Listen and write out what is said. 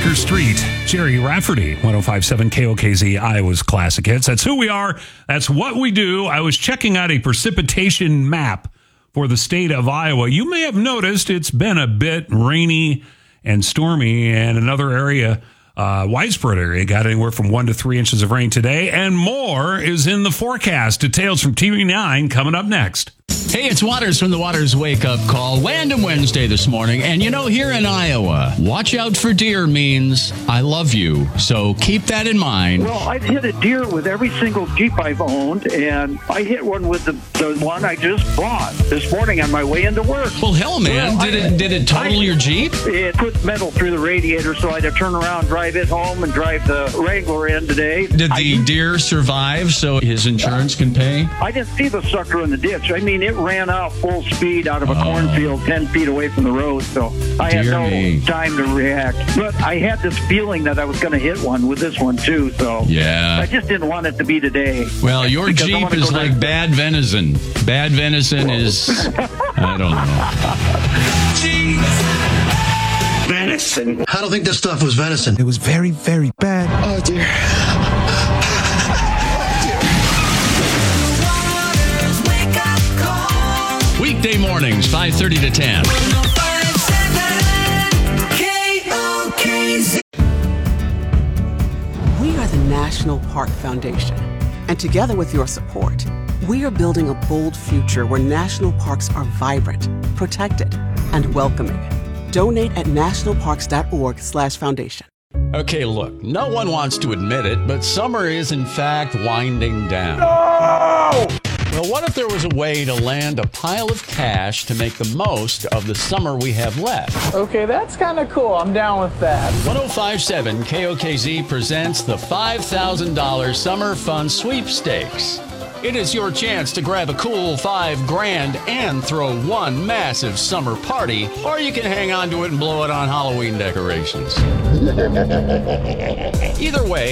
Baker Street. Jerry Rafferty, 105.7 KOKZ, Iowa's Classic Hits. That's who we are. That's what we do. I was checking out a precipitation map for the state of Iowa. You may have noticed it's been a bit rainy and stormy, and another area, widespread area, got anywhere from 1 to 3 inches of rain today, and more is in the forecast. Details from TV9 coming up next. Hey, it's Waters from the Waters Wake Up Call. Random Wednesday this morning. And you know, here in Iowa, watch out for deer means I love you. So keep that in mind. Well, I've hit a deer with every single Jeep I've owned, and I hit one with the one I just bought this morning on my way into work. Well, hell, man. Did it total your Jeep? It put metal through the radiator, so I had to turn around, drive it home, and drive the Wrangler in today. Did the deer survive so his insurance can pay? I didn't see the sucker in the ditch. I mean, it ran out full speed out of a cornfield 10 feet away from the road, so I had no time to react. But I had this feeling that I was going to hit one with this one, too, so yeah. I just didn't want it to be today. Well, your Jeep is like bad venison. Bad venison is, I don't know. Venison. I don't think this stuff was venison. It was very, very bad. Oh, dear. Weekday mornings, 5:30 to 10. We are the National Park Foundation. And together with your support, we are building a bold future where national parks are vibrant, protected, and welcoming. Donate at nationalparks.org/foundation. Okay, look, no one wants to admit it, but summer is in fact winding down. No! Well, what if there was a way to land a pile of cash to make the most of the summer we have left? Okay, that's kind of cool. I'm down with that. 105.7 KOKZ presents the $5,000 Summer Fun Sweepstakes. It is your chance to grab a cool $5,000 and throw one massive summer party, or you can hang on to it and blow it on Halloween decorations. Either way,